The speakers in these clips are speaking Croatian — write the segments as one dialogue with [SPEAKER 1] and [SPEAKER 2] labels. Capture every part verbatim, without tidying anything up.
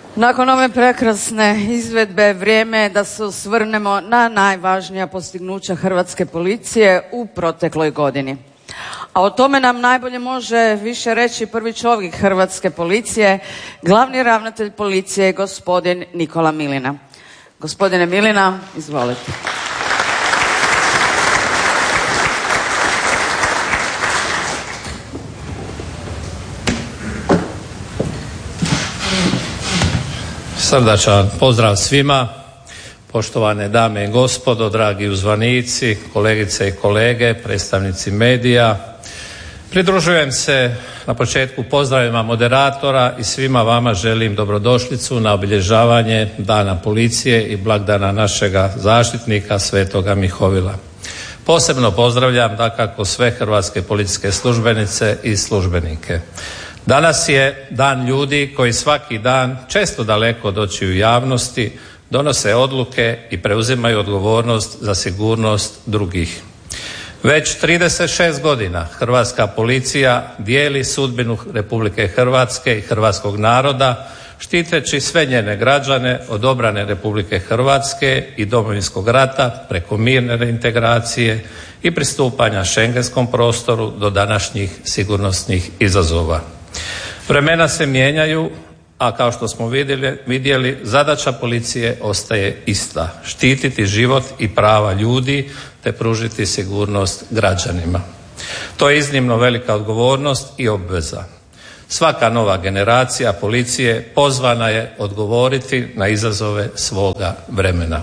[SPEAKER 1] Nakon ove prekrasne izvedbe vrijeme je da se osvrnemo na najvažnija postignuća hrvatske policije u protekloj godini. A o tome nam najbolje može više reći prvi čovjek hrvatske policije, glavni ravnatelj policije, gospodin Nikola Milina. Gospodine Milina, izvolite.
[SPEAKER 2] Srdačan pozdrav svima, poštovane dame i gospodo, dragi uzvanici, kolegice i kolege, predstavnici medija. Pridružujem se na početku pozdravima moderatora i svima vama želim dobrodošlicu na obilježavanje Dana policije i blagdana našega zaštitnika Svetoga Mihovila. Posebno pozdravljam dakako sve hrvatske policijske službenice i službenike. Danas je dan ljudi koji svaki dan, često daleko od očiju javnosti, donose odluke i preuzimaju odgovornost za sigurnost drugih. Već trideset šest godina hrvatska policija dijeli sudbinu Republike Hrvatske i hrvatskog naroda, štiteći sve njene građane od obrane Republike Hrvatske i Domovinskog rata preko mirne reintegracije i pristupanja šengenskom prostoru do današnjih sigurnosnih izazova. Vremena se mijenjaju, a kao što smo vidjeli, vidjeli zadaća policije ostaje ista: štititi život i prava ljudi te pružiti sigurnost građanima. To je iznimno velika odgovornost i obveza. Svaka nova generacija policije pozvana je odgovoriti na izazove svoga vremena.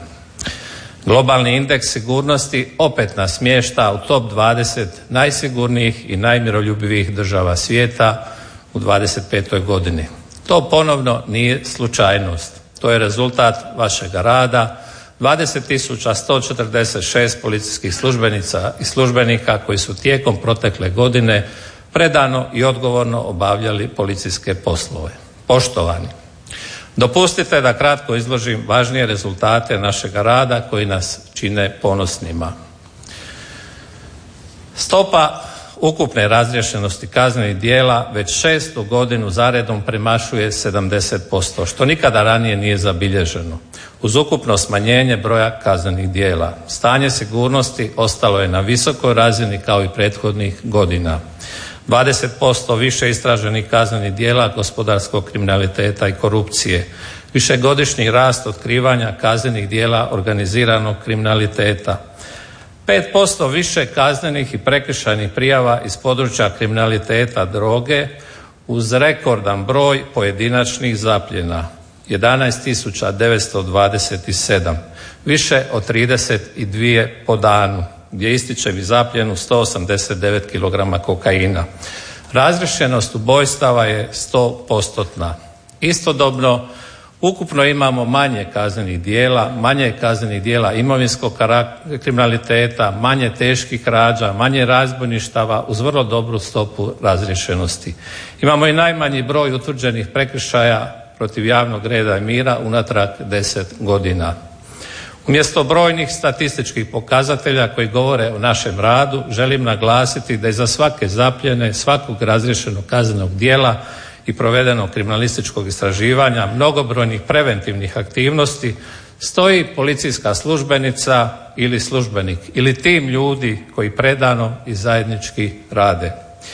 [SPEAKER 2] Globalni indeks sigurnosti opet nas smješta u top dvadeset najsigurnijih i najmiroljubivijih država svijeta u dvadeset petoj godini. To ponovno nije slučajnost. To je rezultat vašega rada, dvadeset tisuća sto četrdeset šest policijskih službenica i službenika koji su tijekom protekle godine predano i odgovorno obavljali policijske poslove. Poštovani, dopustite da kratko izložim važnije rezultate našega rada koji nas čine ponosnima. Stopa ukupne razriješenosti kaznenih djela već šestu godinu zaredom premašuje sedamdeset posto, što nikada ranije nije zabilježeno. Uz ukupno smanjenje broja kaznenih djela, stanje sigurnosti ostalo je na visokoj razini kao i prethodnih godina. dvadeset posto više istraženih kaznenih djela gospodarskog kriminaliteta i korupcije, višegodišnji rast otkrivanja kaznenih djela organiziranog kriminaliteta, pet posto više kaznenih i prekršajnih prijava iz područja kriminaliteta droge uz rekordan broj pojedinačnih zapljena, jedanaest tisuća devetsto dvadeset sedam, više od trideset dva po danu, gdje ističem i zapljenu sto osamdeset devet kilograma kokaina. Razriješenost ubojstava je sto postotna. Istodobno, ukupno imamo manje kaznenih djela, manje kaznenih djela imovinskog kriminaliteta, manje teških krađa, manje razbojništava uz vrlo dobru stopu razriješenosti. Imamo i najmanji broj utvrđenih prekršaja protiv javnog reda i mira unatrag deset godina. Umjesto brojnih statističkih pokazatelja koji govore o našem radu, želim naglasiti da iza svake zapljene, svakog razriješenog kaznenog djela i provedenog kriminalističkog istraživanja, mnogobrojnih preventivnih aktivnosti stoji policijska službenica ili službenik ili tim ljudi koji predano i zajednički rade.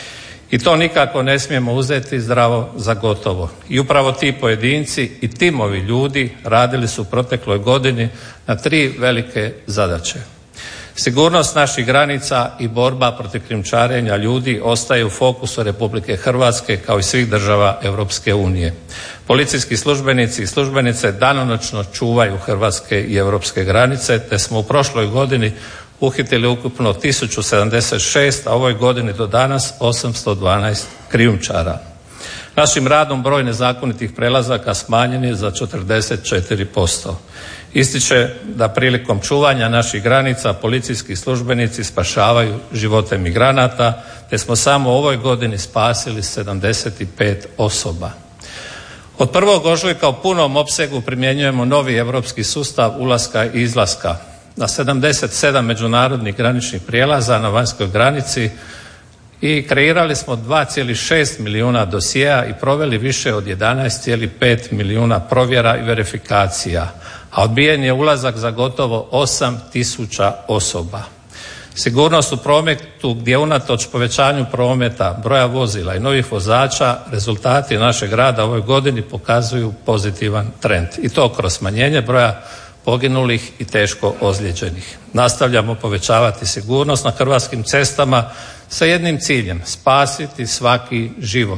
[SPEAKER 2] I to nikako ne smijemo uzeti zdravo za gotovo. I upravo ti pojedinci i timovi ljudi radili su u protekloj godini na tri velike zadaće. Sigurnost naših granica i borba protiv krijumčarenja ljudi ostaje u fokusu Republike Hrvatske kao i svih država Europske unije. Policijski službenici i službenice danonoćno čuvaju hrvatske i europske granice, te smo u prošloj godini uhitili ukupno tisuću sedamdeset šest, a u ovoj godini do danas osamsto dvanaest krijumčara. Našim radom broj nezakonitih prelazaka smanjen je za četrdeset četiri posto. Ističe da prilikom čuvanja naših granica policijski službenici spašavaju živote migranata, te smo samo u ovoj godini spasili sedamdeset pet osoba. Od prvog ožujka u punom opsegu primjenjujemo novi europski sustav ulaska i izlaska. Na sedamdeset sedam međunarodnih graničnih prijelaza na vanjskoj granici i kreirali smo dva zarez šest milijuna dosjea i proveli više od jedanaest zarez pet milijuna provjera i verifikacija, a odbijen je ulazak za gotovo osam tisuća osoba. Sigurnost u prometu gdje unatoč povećanju prometa, broja vozila i novih vozača rezultati našeg rada u ovoj godini pokazuju pozitivan trend i to kroz smanjenje broja poginulih i teško ozlijeđenih. Nastavljamo povećavati sigurnost na hrvatskim cestama sa jednim ciljem, spasiti svaki život.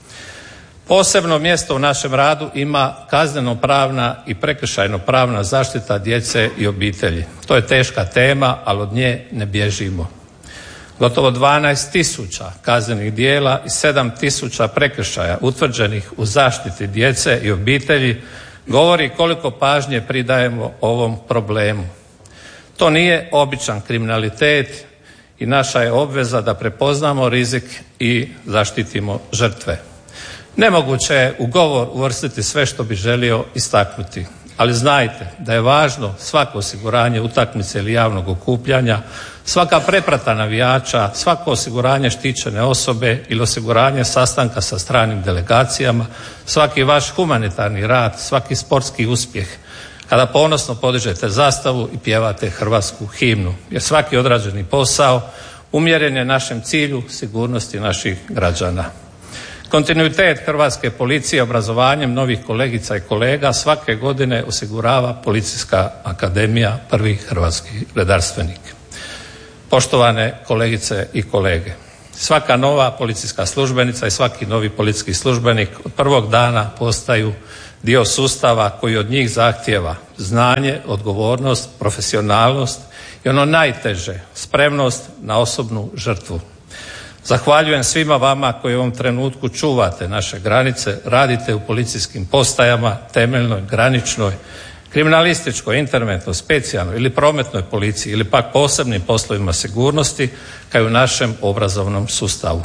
[SPEAKER 2] Posebno mjesto u našem radu ima kazneno-pravna i prekršajno-pravna zaštita djece i obitelji. To je teška tema, ali od nje ne bježimo. Gotovo dvanaest tisuća kaznenih djela i sedam tisuća prekršaja utvrđenih u zaštiti djece i obitelji govori koliko pažnje pridajemo ovom problemu. To nije običan kriminalitet i naša je obveza da prepoznamo rizik i zaštitimo žrtve. Nemoguće je u govor uvrstiti sve što bi želio istaknuti, ali znajte da je važno svako osiguranje utakmice ili javnog okupljanja, svaka preprata navijača, svako osiguranje štićene osobe ili osiguranje sastanka sa stranim delegacijama, svaki vaš humanitarni rad, svaki sportski uspjeh, kada ponosno podižete zastavu i pjevate hrvatsku himnu, jer svaki odrađeni posao umjeren je našem cilju sigurnosti naših građana. Kontinuitet hrvatske policije obrazovanjem novih kolegica i kolega svake godine osigurava Policijska akademija prvi hrvatski redarstvenik. Poštovane kolegice i kolege, svaka nova policijska službenica i svaki novi policijski službenik od prvog dana postaju dio sustava koji od njih zahtijeva znanje, odgovornost, profesionalnost i ono najteže, spremnost na osobnu žrtvu. Zahvaljujem svima vama koji u ovom trenutku čuvate naše granice, radite u policijskim postajama, temeljnoj, graničnoj, kriminalističkoj, interventnoj, specijalnoj ili prometnoj policiji ili pak posebnim poslovima sigurnosti kao i u našem obrazovnom sustavu.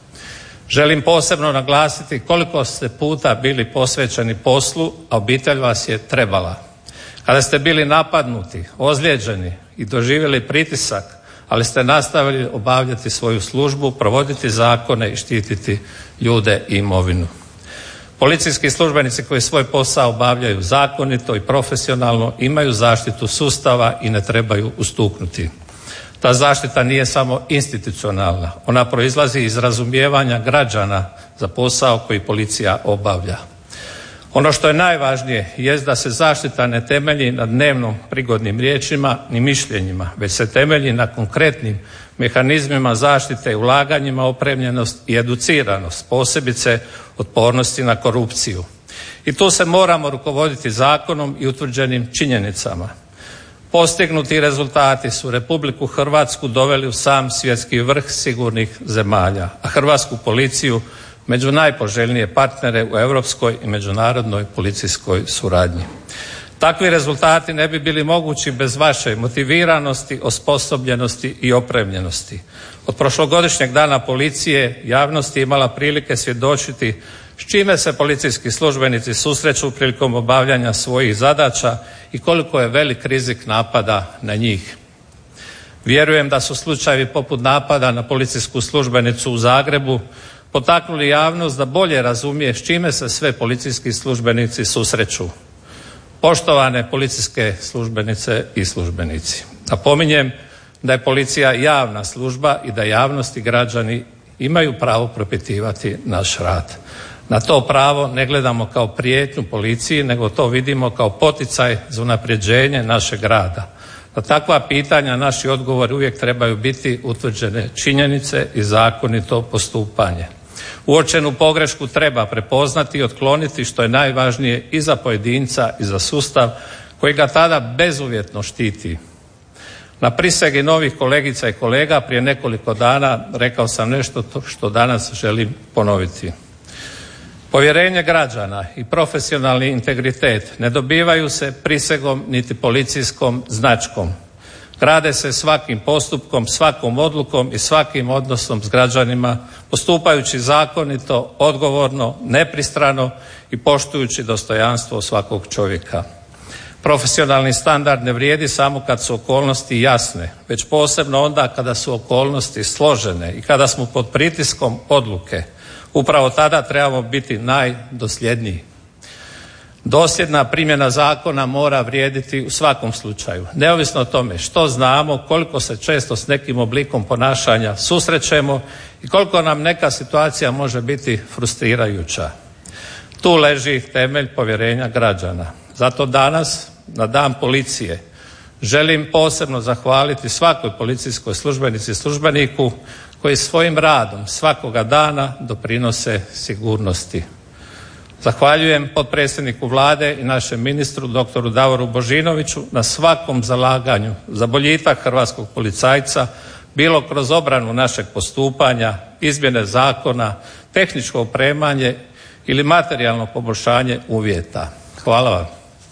[SPEAKER 2] Želim posebno naglasiti koliko ste puta bili posvećeni poslu, a obitelj vas je trebala. Kada ste bili napadnuti, ozlijeđeni i doživjeli pritisak, ali ste nastavili obavljati svoju službu, provoditi zakone i štititi ljude i imovinu. Policijski službenici koji svoj posao obavljaju zakonito i profesionalno imaju zaštitu sustava i ne trebaju ustuknuti. Ta zaštita nije samo institucionalna, ona proizlazi iz razumijevanja građana za posao koji policija obavlja. Ono što je najvažnije jest da se zaštita ne temelji na dnevnom prigodnim riječima ni mišljenjima, već se temelji na konkretnim mehanizmima zaštite i ulaganjima, opremljenost i educiranost, posebice otpornosti na korupciju. I tu se moramo rukovoditi zakonom i utvrđenim činjenicama. Postignuti rezultati su Republiku Hrvatsku doveli u sam svjetski vrh sigurnih zemalja, a hrvatsku policiju među najpoželjnije partnere u europskoj i međunarodnoj policijskoj suradnji. Takvi rezultati ne bi bili mogući bez vaše motiviranosti, osposobljenosti i opremljenosti. Od prošlogodišnjeg dana policije javnost je imala prilike svjedočiti s čime se policijski službenici susreću prilikom obavljanja svojih zadaća i koliko je velik rizik napada na njih. Vjerujem da su slučajevi poput napada na policijsku službenicu u Zagrebu potaknuli javnost da bolje razumije s čime se sve policijski službenici susreću. Poštovane policijske službenice i službenici, napominjem da je policija javna služba i da javnost i građani imaju pravo propitivati naš rad. Na to pravo ne gledamo kao prijetnju policiji, nego to vidimo kao poticaj za unapređenje našeg rada. Na takva pitanja naši odgovori uvijek trebaju biti utvrđene činjenice i zakonito postupanje. Uočenu pogrešku treba prepoznati i otkloniti, što je najvažnije i za pojedinca i za sustav koji ga tada bezuvjetno štiti. Na prisegi novih kolegica i kolega prije nekoliko dana rekao sam nešto što danas želim ponoviti. Povjerenje građana i profesionalni integritet ne dobivaju se prisegom niti policijskom značkom. Grade se svakim postupkom, svakom odlukom i svakim odnosom s građanima, postupajući zakonito, odgovorno, nepristrano i poštujući dostojanstvo svakog čovjeka. Profesionalni standard ne vrijedi samo kad su okolnosti jasne, već posebno onda kada su okolnosti složene i kada smo pod pritiskom odluke. Upravo tada trebamo biti najdosljedniji. Dosljedna primjena zakona mora vrijediti u svakom slučaju, neovisno o tome što znamo, koliko se često s nekim oblikom ponašanja susrećemo i koliko nam neka situacija može biti frustrirajuća. Tu leži temelj povjerenja građana. Zato danas, na Dan policije, želim posebno zahvaliti svakoj policijskoj službenici i službeniku koji svojim radom svakoga dana doprinose sigurnosti. Zahvaljujem potpredsjedniku Vlade i našem ministru doktoru Davoru Božinoviću na svakom zalaganju za boljitak hrvatskog policajca, bilo kroz obranu našeg postupanja, izmjene zakona, tehničko opremanje ili materijalno poboljšanje uvjeta. Hvala vam.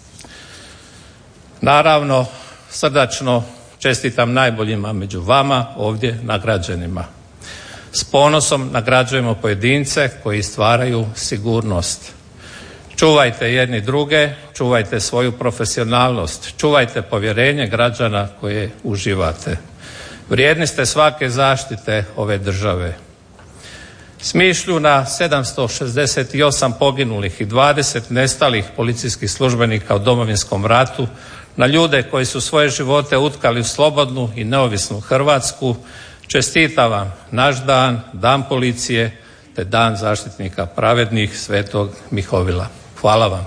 [SPEAKER 2] Naravno, srdačno čestitam najboljima među vama, ovdje nagrađenima. S ponosom nagrađujemo pojedince koji stvaraju sigurnost. Čuvajte jedni druge, čuvajte svoju profesionalnost, čuvajte povjerenje građana koje uživate. Vrijedni ste svake zaštite ove države. S mišlju na sedamsto šezdeset osam poginulih i dvadeset nestalih policijskih službenika u Domovinskom ratu, na ljude koji su svoje živote utkali u slobodnu i neovisnu Hrvatsku, čestitam vam naš dan, Dan policije, te Dan zaštitnika pravednih Svetog Mihovila. Hvala vam.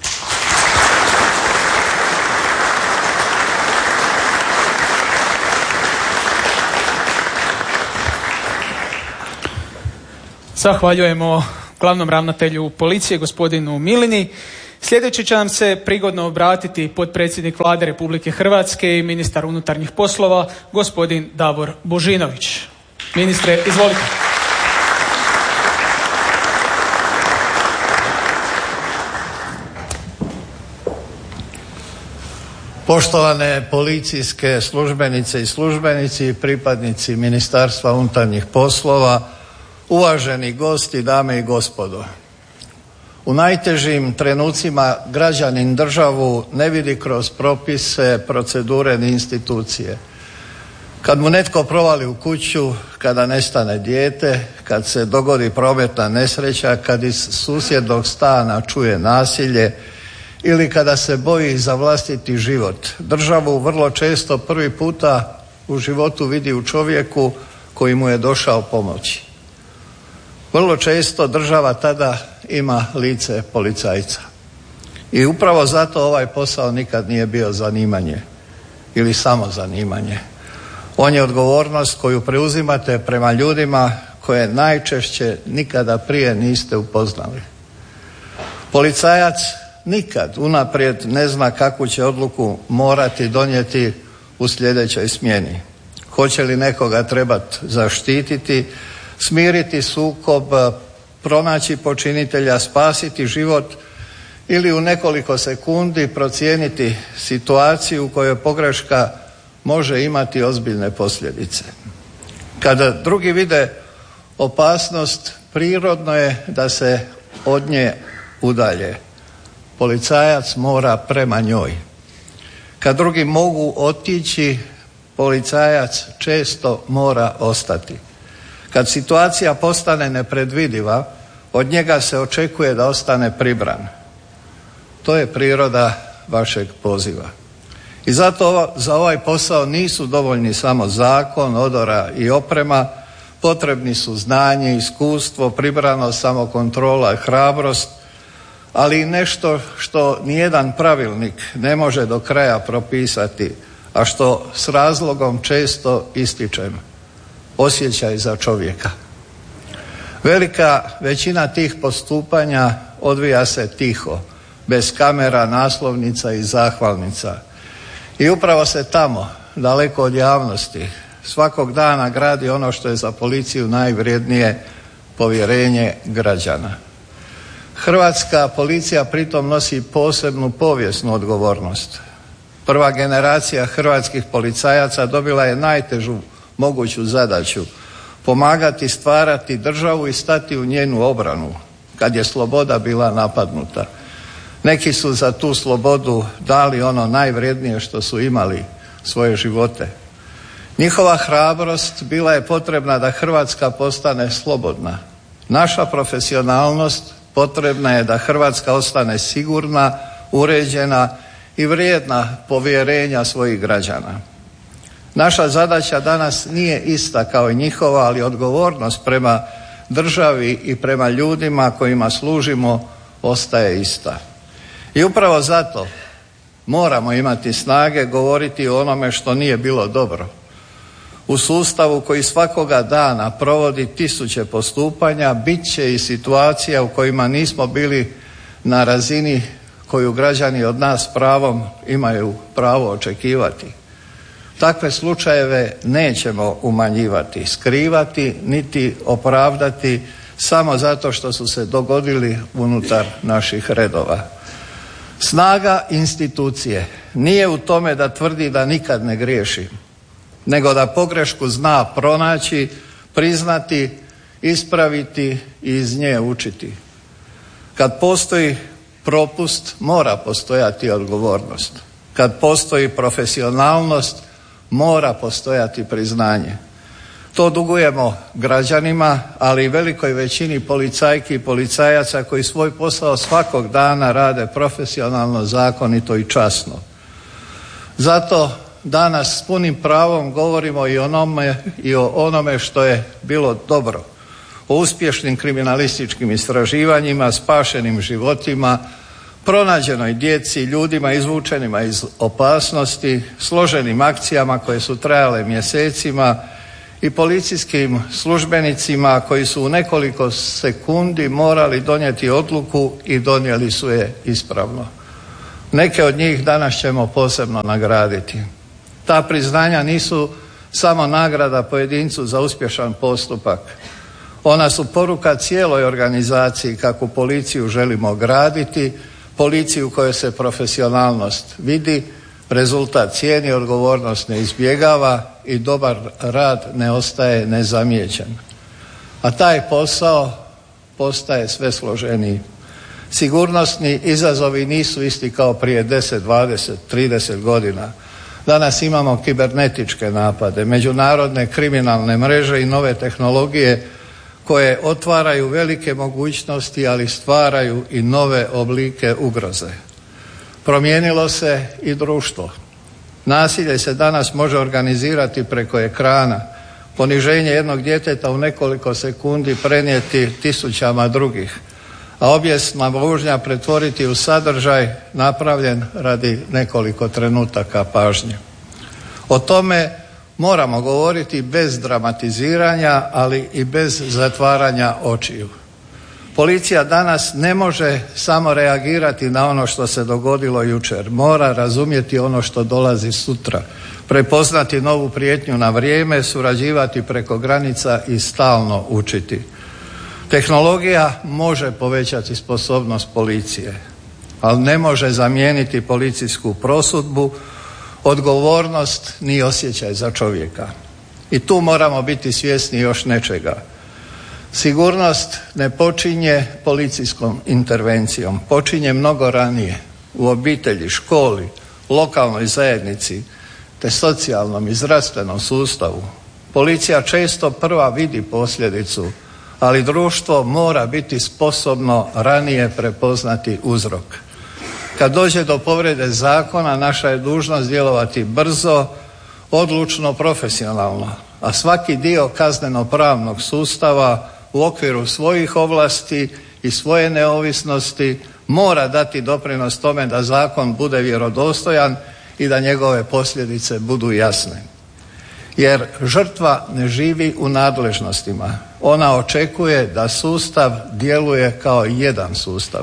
[SPEAKER 3] Zahvaljujemo glavnom ravnatelju policije, gospodinu Milini. Sljedeći će nam se prigodno obratiti potpredsjednik Vlade Republike Hrvatske i ministar unutarnjih poslova, gospodin Davor Božinović. Ministre, izvolite.
[SPEAKER 4] Poštovane policijske službenice i službenici, pripadnici Ministarstva unutarnjih poslova, uvaženi gosti, dame i gospodo. U najtežim trenucima građanin državu ne vidi kroz propise, procedure ni institucije. Kad mu netko provali u kuću, kada nestane dijete, kad se dogodi prometna nesreća, kad iz susjednog stana čuje nasilje ili kada se boji za vlastiti život, državu vrlo često prvi puta u životu vidi u čovjeku koji mu je došao pomoći. Vrlo često država tada ima lice policajca. I upravo zato ovaj posao nikad nije bio zanimanje ili samo zanimanje. On je odgovornost koju preuzimate prema ljudima koje najčešće nikada prije niste upoznali. Policajac nikad unaprijed ne zna kakvu će odluku morati donijeti u sljedećoj smjeni. Hoće li nekoga trebati zaštititi, smiriti sukob, pronaći počinitelja, spasiti život ili u nekoliko sekundi procijeniti situaciju u kojoj pogreška može imati ozbiljne posljedice. Kada drugi vide opasnost, prirodno je da se od nje udalje. Policajac mora prema njoj. Kad drugi mogu otići, policajac često mora ostati. Kad situacija postane nepredvidiva, od njega se očekuje da ostane pribran. To je priroda vašeg poziva. I zato za ovaj posao nisu dovoljni samo zakon, odora i oprema, potrebni su znanje, iskustvo, pribranost, samokontrola i hrabrost, ali i nešto što nijedan pravilnik ne može do kraja propisati, a što s razlogom često ističem. Osjećaj za čovjeka. Velika većina tih postupanja odvija se tiho, bez kamera, naslovnica i zahvalnica. I upravo se tamo, daleko od javnosti, svakog dana gradi ono što je za policiju najvrijednije, povjerenje građana. Hrvatska policija pritom nosi posebnu povijesnu odgovornost. Prva generacija hrvatskih policajaca dobila je najtežu moguću zadaću, pomagati stvarati državu i stati u njenu obranu kad je sloboda bila napadnuta. Neki su za tu slobodu dali ono najvrijednije što su imali, svoje živote. Njihova hrabrost bila je potrebna da Hrvatska postane slobodna. Naša profesionalnost potrebna je da Hrvatska ostane sigurna, uređena i vrijedna povjerenja svojih građana. Naša zadaća danas nije ista kao i njihova, ali odgovornost prema državi i prema ljudima kojima služimo ostaje ista. I upravo zato moramo imati snage govoriti o onome što nije bilo dobro. U sustavu koji svakoga dana provodi tisuće postupanja, bit će i situacija u kojima nismo bili na razini koju građani od nas pravom imaju pravo očekivati. Takve slučajeve nećemo umanjivati, skrivati niti opravdati samo zato što su se dogodili unutar naših redova. Snaga institucije nije u tome da tvrdi da nikad ne griješi, nego da pogrešku zna pronaći, priznati, ispraviti i iz nje učiti. Kad postoji propust, mora postojati odgovornost. Kad postoji profesionalnost, mora postojati priznanje. To dugujemo građanima, ali i velikoj većini policajki i policajaca koji svoj posao svakog dana rade profesionalno, zakonito i časno. Zato danas s punim pravom govorimo i, onome, i o onome što je bilo dobro, o uspješnim kriminalističkim istraživanjima, spašenim životima, pronađenoj djeci, ljudima izvučenima iz opasnosti, složenim akcijama koje su trajale mjesecima i policijskim službenicima koji su u nekoliko sekundi morali donijeti odluku i donijeli su je ispravno. Neke od njih danas ćemo posebno nagraditi. Ta priznanja nisu samo nagrada pojedincu za uspješan postupak. Ona su poruka cijeloj organizaciji kakvu policiju želimo graditi, policiju u kojoj se profesionalnost vidi, rezultat cijeni, odgovornost ne izbjegava i dobar rad ne ostaje nezamijećen. A taj posao postaje sve složeniji. Sigurnosni izazovi nisu isti kao prije deset, dvadeset, trideset godina. Danas imamo kibernetičke napade, međunarodne kriminalne mreže i nove tehnologije koje otvaraju velike mogućnosti, ali stvaraju i nove oblike ugroze. Promijenilo se i društvo. Nasilje se danas može organizirati preko ekrana, poniženje jednog djeteta u nekoliko sekundi prenijeti tisućama drugih, a obijesna vožnja pretvoriti u sadržaj napravljen radi nekoliko trenutaka pažnje. O tome moramo govoriti bez dramatiziranja, ali i bez zatvaranja očiju. Policija danas ne može samo reagirati na ono što se dogodilo jučer. Mora razumjeti ono što dolazi sutra, prepoznati novu prijetnju na vrijeme, surađivati preko granica i stalno učiti. Tehnologija može povećati sposobnost policije, ali ne može zamijeniti policijsku prosudbu, odgovornost ni osjećaj za čovjeka. I tu moramo biti svjesni još nečega. Sigurnost ne počinje policijskom intervencijom, počinje mnogo ranije, u obitelji, školi, lokalnoj zajednici, te socijalnom i zdravstvenom sustavu. Policija često prva vidi posljedicu, ali društvo mora biti sposobno ranije prepoznati uzrok. Kad dođe do povrede zakona, naša je dužnost djelovati brzo, odlučno, profesionalno, a svaki dio kazneno-pravnog sustava u okviru svojih ovlasti i svoje neovisnosti mora dati doprinos tome da zakon bude vjerodostojan i da njegove posljedice budu jasne. Jer žrtva ne živi u nadležnostima. Ona očekuje da sustav djeluje kao jedan sustav.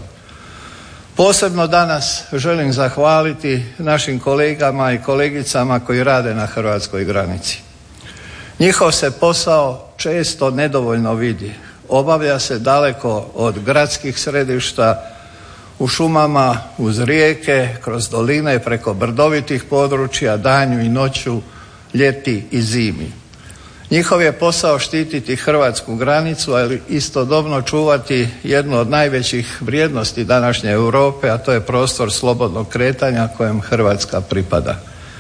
[SPEAKER 4] Posebno danas želim zahvaliti našim kolegama i kolegicama koji rade na hrvatskoj granici. Njihov se posao često nedovoljno vidi. Obavlja se daleko od gradskih središta, u šumama, uz rijeke, kroz doline, preko brdovitih područja, danju i noću, ljeti i zimi. Njihov je posao štititi hrvatsku granicu, ali istodobno čuvati jednu od najvećih vrijednosti današnje Europe, a to je prostor slobodnog kretanja kojem Hrvatska pripada.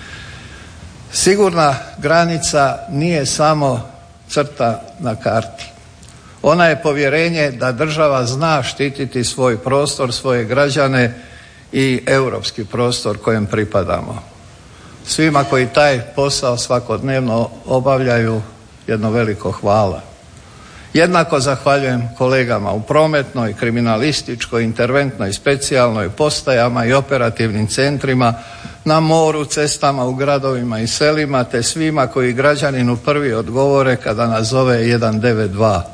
[SPEAKER 4] Sigurna granica nije samo crta na karti. Ona je povjerenje da država zna štititi svoj prostor, svoje građane i europski prostor kojem pripadamo. Svima koji taj posao svakodnevno obavljaju jedno veliko hvala. Jednako zahvaljujem kolegama u prometnoj, kriminalističkoj, interventnoj, specijalnoj postajama i operativnim centrima, na moru, cestama, u gradovima i selima, te svima koji građaninu prvi odgovore kada nazove jedan devet dva.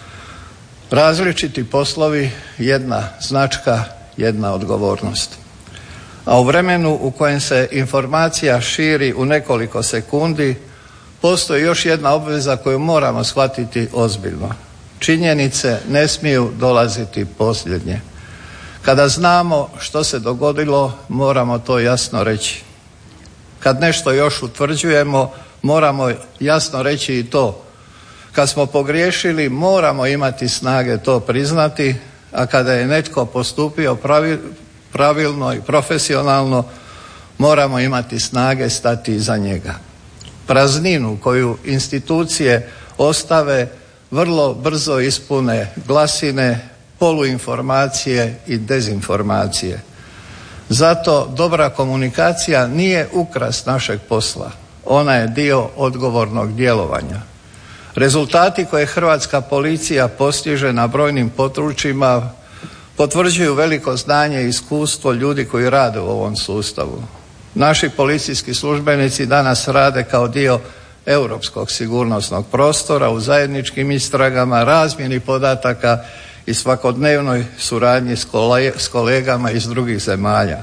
[SPEAKER 4] Različiti poslovi, jedna značka, jedna odgovornost. A u vremenu u kojem se informacija širi u nekoliko sekundi, postoji još jedna obveza koju moramo shvatiti ozbiljno. Činjenice ne smiju dolaziti posljednje. Kada znamo što se dogodilo, moramo to jasno reći. Kad nešto još utvrđujemo, moramo jasno reći i to. Kad smo pogriješili, moramo imati snage to priznati, a kada je netko postupio pravilno i profesionalno, moramo imati snage stati iza njega. Prazninu koju institucije ostave vrlo brzo ispune glasine, poluinformacije i dezinformacije. Zato dobra komunikacija nije ukras našeg posla. Ona je dio odgovornog djelovanja. Rezultati koje hrvatska policija postiže na brojnim područjima potvrđuju veliko znanje i iskustvo ljudi koji rade u ovom sustavu. Naši policijski službenici danas rade kao dio europskog sigurnosnog prostora u zajedničkim istragama, razmjeni podataka i svakodnevnoj suradnji s kolegama iz drugih zemalja.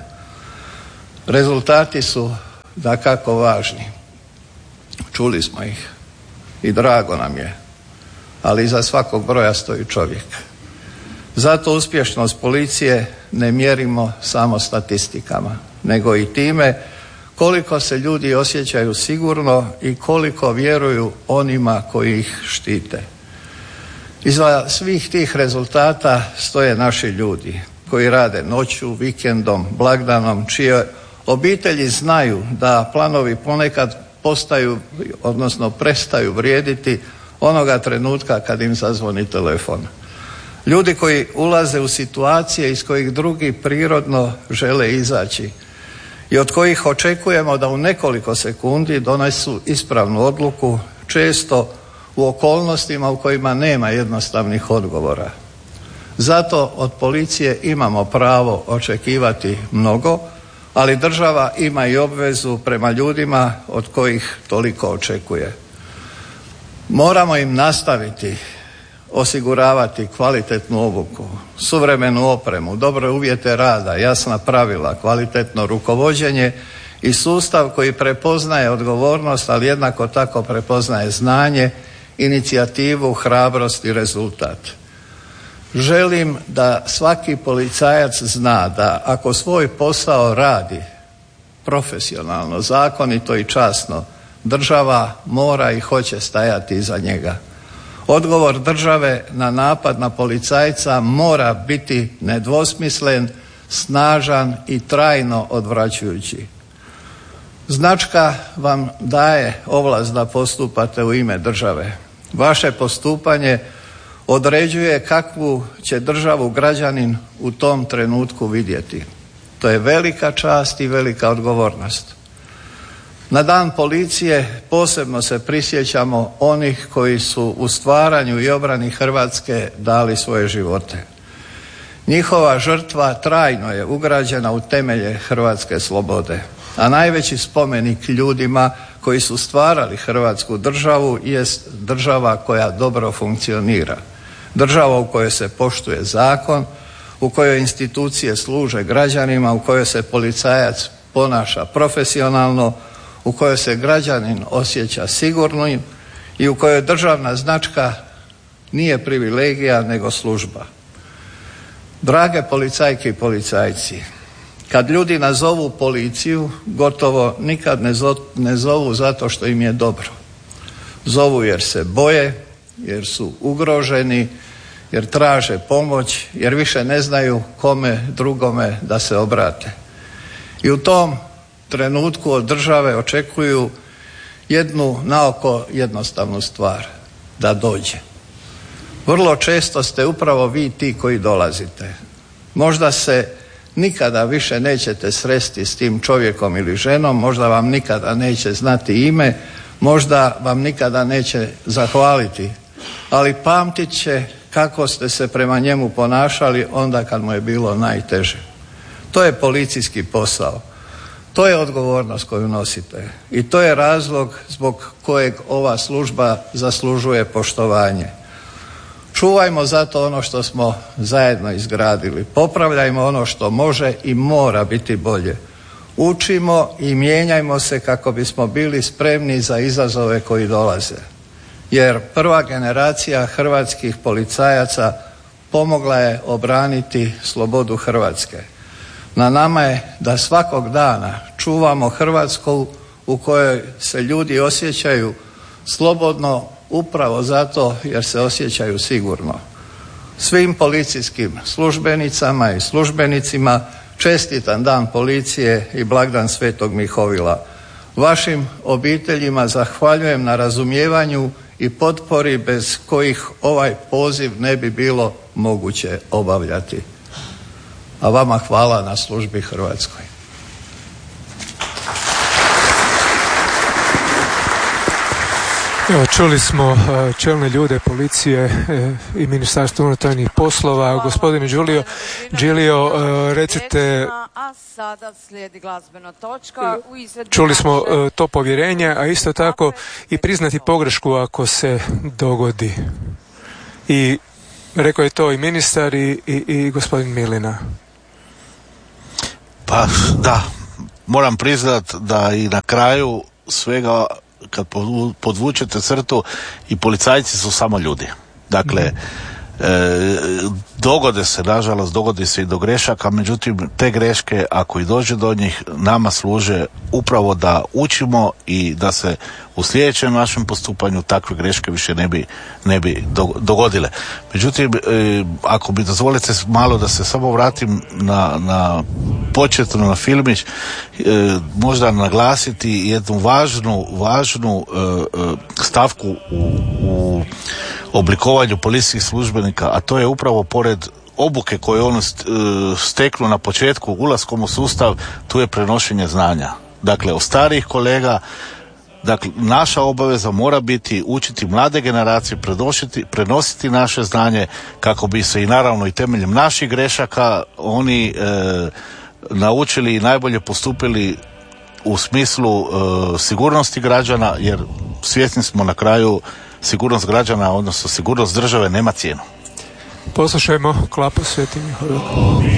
[SPEAKER 4] Rezultati su dakako važni. Čuli smo ih i drago nam je, ali iza svakog broja stoji čovjek. Zato uspješnost policije ne mjerimo samo statistikama, nego i time koliko se ljudi osjećaju sigurno i koliko vjeruju onima koji ih štite. Iza svih tih rezultata stoje naši ljudi koji rade noću, vikendom, blagdanom, čije obitelji znaju da planovi ponekad postaju, odnosno prestaju vrijediti onoga trenutka kad im zazvoni telefon. Ljudi koji ulaze u situacije iz kojih drugi prirodno žele izaći i od kojih očekujemo da u nekoliko sekundi donesu ispravnu odluku, često u okolnostima u kojima nema jednostavnih odgovora. Zato od policije imamo pravo očekivati mnogo, ali država ima i obvezu prema ljudima od kojih toliko očekuje. Moramo im nastaviti osiguravati kvalitetnu obuku, suvremenu opremu, dobre uvjete rada, jasna pravila, kvalitetno rukovođenje i sustav koji prepoznaje odgovornost, ali jednako tako prepoznaje znanje, inicijativu, hrabrost i rezultat. Želim da svaki policajac zna da ako svoj posao radi profesionalno, zakonito i časno, država mora i hoće stajati iza njega. Odgovor države na napad na policajca mora biti nedvosmislen, snažan i trajno odvraćajući. Značka vam daje ovlast da postupate u ime države. Vaše postupanje određuje kakvu će državu građanin u tom trenutku vidjeti. To je velika čast i velika odgovornost. Na dan policije posebno se prisjećamo onih koji su u stvaranju i obrani Hrvatske dali svoje živote. Njihova žrtva trajno je ugrađena u temelje hrvatske slobode, a najveći spomenik ljudima koji su stvarali Hrvatsku državu jest država koja dobro funkcionira. Država u kojoj se poštuje zakon, u kojoj institucije služe građanima, u kojoj se policajac ponaša profesionalno, u kojoj se građanin osjeća sigurnim i u kojoj državna značka nije privilegija nego služba. Drage policajke i policajci, kad ljudi nazovu policiju, gotovo nikad ne zovu zato što im je dobro. Zovu jer se boje, jer su ugroženi, jer traže pomoć, jer više ne znaju kome drugome da se obrate. I u tom trenutku od države očekuju jednu naoko jednostavnu stvar, da dođe. Vrlo često ste upravo vi ti koji dolazite. Možda se nikada više nećete sresti s tim čovjekom ili ženom, možda vam nikada neće znati ime, možda vam nikada neće zahvaliti, ali pamtit će kako ste se prema njemu ponašali onda kad mu je bilo najteže. To je policijski posao. To je odgovornost koju nosite i to je razlog zbog kojeg ova služba zaslužuje poštovanje. Čuvajmo zato ono što smo zajedno izgradili. Popravljajmo ono što može i mora biti bolje. Učimo i mijenjajmo se kako bismo bili spremni za izazove koji dolaze. Jer prva generacija hrvatskih policajaca pomogla je obraniti slobodu Hrvatske. Na nama je da svakog dana čuvamo Hrvatsku u kojoj se ljudi osjećaju slobodno upravo zato jer se osjećaju sigurno. Svim policijskim službenicama i službenicima čestitan dan policije i blagdan Svetog Mihovila. Vašim obiteljima zahvaljujem na razumijevanju i potpori bez kojih ovaj poziv ne bi bilo moguće obavljati. A vama hvala na službi Hrvatskoj.
[SPEAKER 5] Evo, čuli smo čelne ljude policije i Ministarstva unutarnjih poslova. Gospodine Giulio, Giulio, recite,
[SPEAKER 1] a sada slijedi glazbena točka.
[SPEAKER 5] Čuli smo to povjerenje, a isto tako i priznati pogrešku ako se dogodi. I rekao je to i ministar i, i, i gospodin Milina.
[SPEAKER 6] Pa da, moram priznat da i na kraju svega, kad podvučete crtu, i policajci su samo ljudi. Dakle, mm. e, dogode se, nažalost, dogodi se i do grešaka, međutim, te greške, ako i dođe do njih, nama služe upravo da učimo i da se u sljedećem našem postupanju takve greške više ne bi, ne bi dogodile. Međutim, e, ako bi dozvolite malo da se samo vratim na, na početno na filmić, e, možda naglasiti jednu važnu, važnu e, e, stavku u, u oblikovanju policijskih službenika, a to je upravo pored obuke koje ono steknu na početku ulaskom u sustav, tu je prenošenje znanja. Dakle, od starijih kolega. Dakle, naša obaveza mora biti učiti mlade generacije, prenositi, prenositi naše znanje kako bi se i naravno i temeljem naših grešaka oni e, naučili i najbolje postupili u smislu e, sigurnosti građana, jer svjesni smo na kraju sigurnost građana, odnosno sigurnost države nema cijenu.
[SPEAKER 5] Poslušajmo Klapu Sveti Mihovil.